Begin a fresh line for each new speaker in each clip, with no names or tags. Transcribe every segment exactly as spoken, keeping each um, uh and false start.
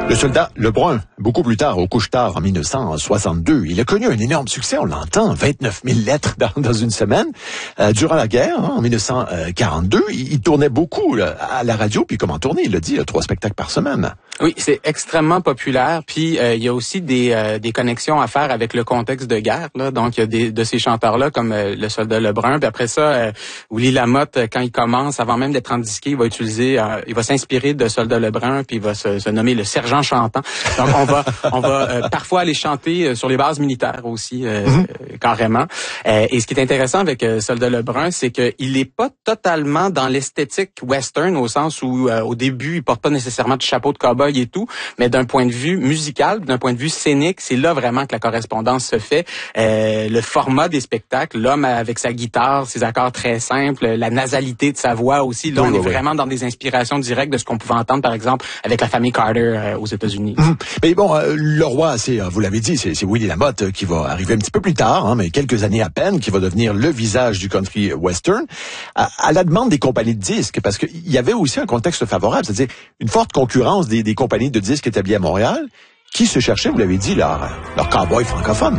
Le soldat Lebrun, beaucoup plus tard, au couche-tard en mille neuf cent soixante-deux, il a connu un énorme succès, on l'entend, vingt-neuf mille lettres dans, dans une semaine. Euh, durant la guerre, hein, en mille neuf cent quarante-deux, il, il tournait beaucoup là, à la radio, puis comment tourner, il l'a dit, là, trois spectacles par semaine.
Oui, c'est extrêmement populaire, puis euh, il y a aussi des, euh, des connexions à faire avec le contexte de guerre, là. Donc il y a des de ces chanteurs-là, comme euh, le soldat Lebrun, puis après ça, euh, Willy Lamotte, quand il commence, avant même d'être en disqué, il va utiliser, euh, il va s'inspirer de soldat Lebrun, puis il va se, se nommer le sergent chantant. Donc on va on va euh, parfois aller chanter euh, sur les bases militaires aussi euh, mm-hmm. euh, carrément. Euh, et ce qui est intéressant avec euh, soldat Lebrun, c'est que il est pas totalement dans l'esthétique western au sens où euh, au début il porte pas nécessairement de chapeau de cowboy et tout, mais d'un point de vue musical, d'un point de vue scénique, c'est là vraiment que la correspondance se fait. Euh, le format des spectacles, l'homme avec sa guitare, ses accords très simples, la nasalité de sa voix aussi. Là, oui, on oui, est oui. vraiment dans des inspirations directes de ce qu'on pouvait entendre, par exemple, avec la famille Carter euh, aux États-Unis. Mmh.
Mais bon, euh, le roi, c'est, vous l'avez dit, c'est, c'est Willy Lamotte qui va arriver un petit peu plus tard, hein, mais quelques années à peine, qui va devenir le visage du country western, à, à la demande des compagnies de disques, parce qu'il y avait aussi un contexte favorable, c'est-à-dire une forte concurrence des, des compagnies de disques établies à Montréal, qui se cherchaient, vous l'avez dit, leur, leur cowboy francophone.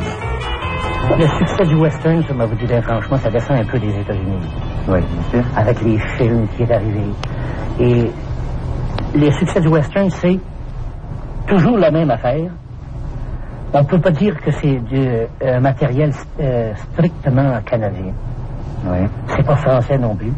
Le succès du western, je vais vous dire franchement, ça descend un peu des États-Unis.
Oui, bien sûr.
Avec les films qui est arrivé. Et le succès du western, c'est toujours la même affaire. On ne peut pas dire que c'est du euh, matériel euh, strictement canadien.
Oui.
C'est pas français non plus.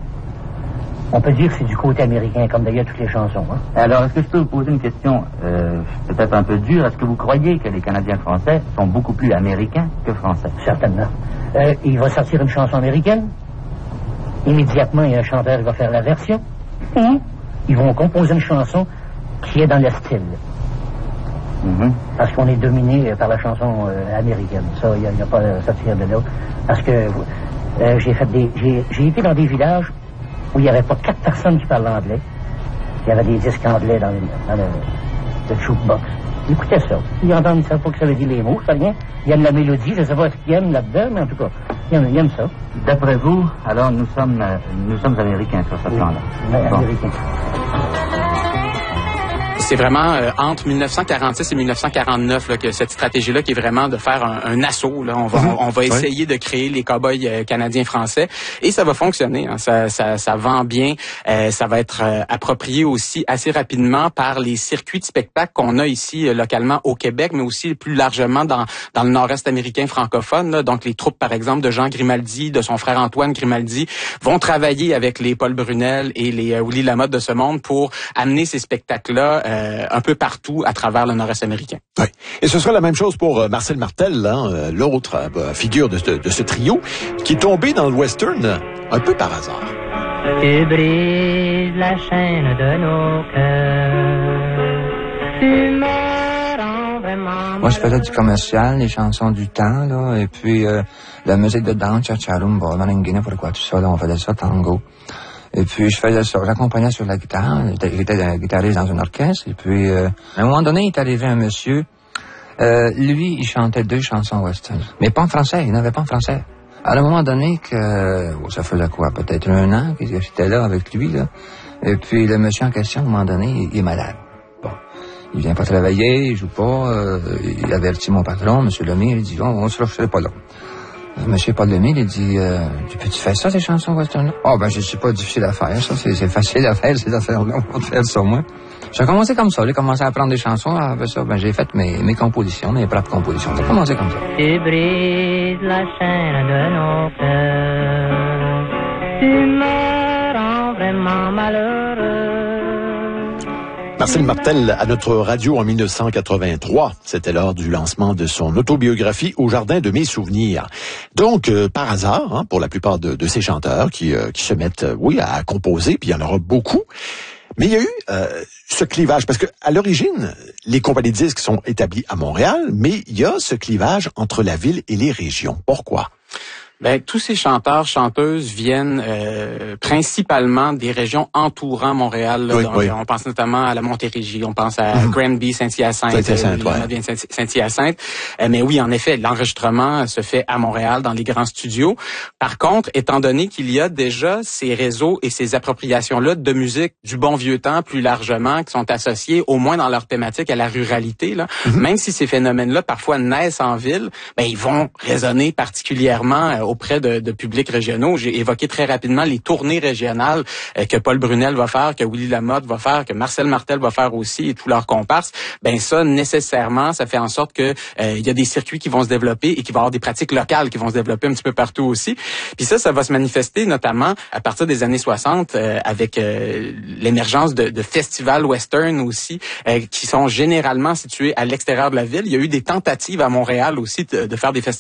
On peut dire que c'est du côté américain, comme d'ailleurs toutes les chansons. Hein.
Alors, est-ce que je peux vous poser une question euh, peut-être un peu dure? Est-ce que vous croyez que les Canadiens français sont beaucoup plus américains que français?
Certainement. Euh, il va sortir une chanson américaine. Immédiatement, il y a un chanteur qui va faire la version. Ou ils vont composer une chanson qui est dans le style. Mm-hmm. Parce qu'on est dominé par la chanson euh, américaine. Ça, il n'y a, a pas à sortir de là. Parce que euh, j'ai fait des, j'ai, j'ai été dans des villages où il n'y avait pas quatre personnes qui parlent anglais. Il y avait des disques anglais dans le, dans le, le jukebox. Ils écoutaient ça. Ils entendent, ils ne savent pas que ça veut dire les mots, ça rien. Ils aiment la mélodie, je ne sais pas ce qu'ils aiment là-dedans, mais en tout cas, ils aiment, ils aiment ça.
D'après vous, alors nous sommes, euh, nous sommes américains sur ce oui. plan-là.
Oui, bon. Américains.
C'est vraiment euh, entre mille neuf cent quarante-six et mille neuf cent quarante-neuf là, que cette stratégie-là qui est vraiment de faire un, un assaut. Là. On va, mm-hmm. on, on va essayer oui. de créer les cow-boys euh, canadiens-français et ça va fonctionner. Hein. Ça, ça, ça vend bien. Euh, ça va être euh, approprié aussi assez rapidement par les circuits de spectacle qu'on a ici euh, localement au Québec, mais aussi plus largement dans, dans le nord-est américain francophone. Là. Donc les troupes, par exemple, de Jean Grimaldi, de son frère Antoine Grimaldi, vont travailler avec les Paul Brunel et les euh, Willy Lamotte de ce monde pour amener ces spectacles-là euh, un peu partout à travers le nord-est américain.
Oui. Et ce sera la même chose pour euh, Marcel Martel, hein, l'autre euh, figure de, de, de ce trio, qui est tombé dans le western un peu par hasard.
Tu brises la chaîne de nos cœurs, tu me rends vraiment...
Moi, je faisais du commercial, les chansons du temps, là, et puis euh, la musique de danse, cha-cha-rumba, maringina, pourquoi tout ça, là, on faisait ça, tango. Et puis, je faisais ça, j'accompagnais sur la guitare, j'étais guitariste dans un orchestre, et puis, euh, à un moment donné, il est arrivé un monsieur, euh, lui, il chantait deux chansons western, mais pas en français, il n'avait pas en français. À un moment donné, que, oh, ça faisait quoi, peut-être un an que j'étais là avec lui, là, et puis le monsieur en question, à un moment donné, il, il est malade. Bon, il vient pas travailler, il joue pas, euh, il avertit mon patron, monsieur Lemire, il dit, oh, on se refait pas là. Monsieur Paul Lemire, il dit, euh, peux-tu faire ça, ces chansons western? Ah, oh, ben, je sais pas difficile à faire, ça. C'est, c'est facile à faire, ces affaires-là. On va faire ça, moi. J'ai commencé comme ça. J'ai commencé à apprendre des chansons. Après ça, ben, j'ai fait mes, mes compositions, mes propres compositions. J'ai commencé comme ça.
Tu brises la chaîne de nos cœurs. Tu me rends vraiment malheureux.
Marcel Martel à notre radio en mille neuf cent quatre-vingt-trois. C'était lors du lancement de son autobiographie Au jardin de mes souvenirs. Donc, euh, par hasard, hein, pour la plupart de, de ces chanteurs qui, euh, qui se mettent, euh, oui, à composer, puis il y en aura beaucoup. Mais il y a eu euh, ce clivage, parce que à l'origine, les compagnies de disques sont établies à Montréal, mais il y a ce clivage entre la ville et les régions. Pourquoi?
Ben, tous ces chanteurs, chanteuses viennent euh, principalement des régions entourant Montréal. Là,
oui,
donc,
oui.
On pense notamment à la Montérégie, on pense à mm-hmm. Granby, Saint-Hyacinthe,
Saint-Hyacinthe,
euh,
ouais.
Saint-Hyacinthe. Euh, mais oui, en effet, l'enregistrement se fait à Montréal, dans les grands studios. Par contre, étant donné qu'il y a déjà ces réseaux et ces appropriations-là de musique du bon vieux temps, plus largement, qui sont associés, au moins dans leur thématique, à la ruralité, là, mm-hmm. même si ces phénomènes-là parfois naissent en ville, ben ils vont résonner particulièrement euh, auprès de, de publics régionaux. J'ai évoqué très rapidement les tournées régionales euh, que Paul Brunel va faire, que Willy Lamotte va faire, que Marcel Martel va faire aussi et tous leurs comparses. Ben ça, nécessairement, ça fait en sorte que euh, il y a des circuits qui vont se développer et qu'il va y avoir des pratiques locales qui vont se développer un petit peu partout aussi. Puis ça, ça va se manifester notamment à partir des années soixante euh, avec euh, l'émergence de, de festivals western aussi euh, qui sont généralement situés à l'extérieur de la ville. Il y a eu des tentatives à Montréal aussi de, de faire des festivals